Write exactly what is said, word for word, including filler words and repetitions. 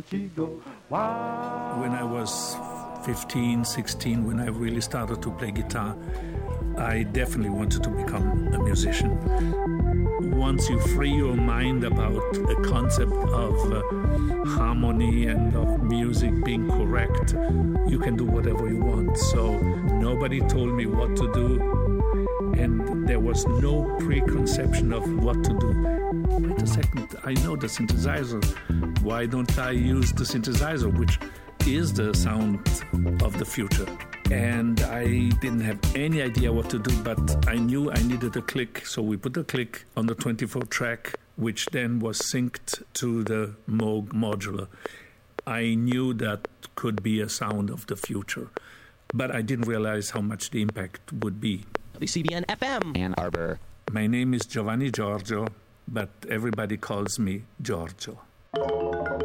When I was fifteen, sixteen, when I really started to play guitar, I definitely wanted to become a musician. Once you free your mind about the concept of uh, harmony and of music being correct, you can do whatever you want. So nobody told me what to do, and there was no preconception of what to do. Wait a second, I know the synthesizer. Why don't I use the synthesizer, which is the sound of the future? And I didn't have any idea what to do, but I knew I needed a click. So we put a click on the twenty-four track, which then was synced to the Moog modular. I knew that could be a sound of the future, but I didn't realize how much the impact would be. W C B N F M, Ann Arbor. My name is Giovanni Giorgio, but everybody calls me Giorgio.